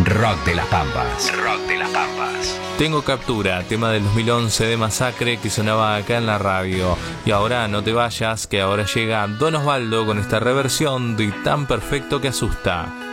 Rock de las Pampas. Rock de las Pampas. Tengo captura, tema del 2011 de Masacre que sonaba acá en la radio. Y ahora no te vayas, que ahora llega Don Osvaldo con esta reversión de Tan Perfecto que Asusta.